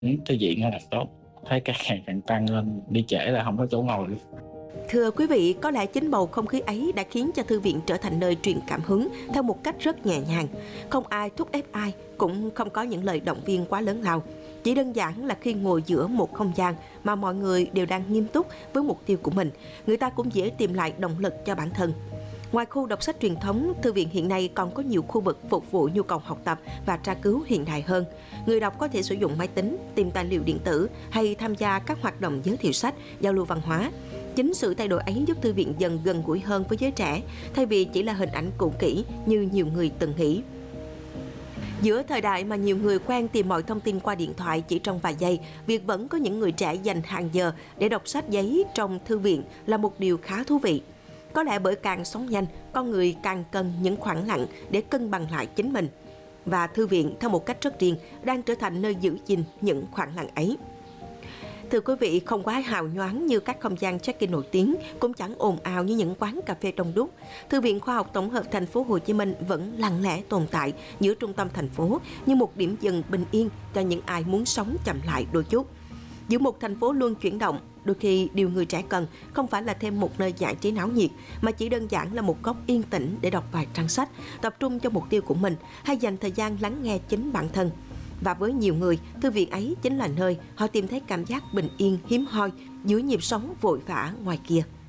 Thư viện là tốt, thấy càng ngày càng tăng lên, đi trễ là không có chỗ ngồi luôn. Thưa quý vị, có lẽ chính bầu không khí ấy đã khiến cho thư viện trở thành nơi truyền cảm hứng theo một cách rất nhẹ nhàng. Không ai thúc ép ai, cũng không có những lời động viên quá lớn lao. Chỉ đơn giản là khi ngồi giữa một không gian mà mọi người đều đang nghiêm túc với mục tiêu của mình, người ta cũng dễ tìm lại động lực cho bản thân. Ngoài khu đọc sách truyền thống, thư viện hiện nay còn có nhiều khu vực phục vụ nhu cầu học tập và tra cứu hiện đại hơn. Người đọc có thể sử dụng máy tính, tìm tài liệu điện tử hay tham gia các hoạt động giới thiệu sách, giao lưu văn hóa. Chính sự thay đổi ấy giúp thư viện dần gần gũi hơn với giới trẻ, thay vì chỉ là hình ảnh cũ kỹ như nhiều người từng nghĩ. Giữa thời đại mà nhiều người quen tìm mọi thông tin qua điện thoại chỉ trong vài giây, việc vẫn có những người trẻ dành hàng giờ để đọc sách giấy trong thư viện là một điều khá thú vị. Có lẽ bởi càng sống nhanh, con người càng cần những khoảng lặng để cân bằng lại chính mình. Và thư viện, theo một cách rất riêng, đang trở thành nơi giữ gìn những khoảng lặng ấy. Thưa quý vị, không quá hào nhoáng như các không gian check-in nổi tiếng, cũng chẳng ồn ào như những quán cà phê đông đúc. Thư viện Khoa học Tổng hợp Thành phố Hồ Chí Minh vẫn lặng lẽ tồn tại giữa trung tâm thành phố như một điểm dừng bình yên cho những ai muốn sống chậm lại đôi chút. Giữa một thành phố luôn chuyển động, đôi khi điều người trẻ cần không phải là thêm một nơi giải trí náo nhiệt, mà chỉ đơn giản là một góc yên tĩnh để đọc vài trang sách, tập trung cho mục tiêu của mình hay dành thời gian lắng nghe chính bản thân. Và với nhiều người, thư viện ấy chính là nơi họ tìm thấy cảm giác bình yên hiếm hoi giữa nhịp sống vội vã ngoài kia.